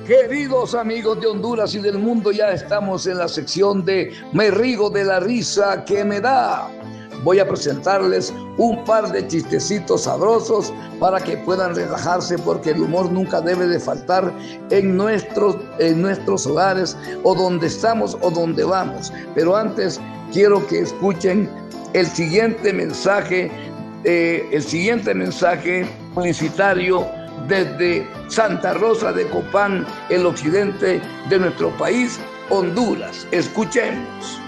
Queridos amigos de Honduras y del mundo, ya estamos en la sección de Me río de la risa que me da. Voy a presentarles un par de chistecitos sabrosos para que puedan relajarse, porque el humor nunca debe de faltar en nuestros hogares, o donde estamos o donde vamos. Pero antes quiero que escuchen el siguiente mensaje publicitario desde Santa Rosa de Copán, el occidente de nuestro país, Honduras. Escuchemos.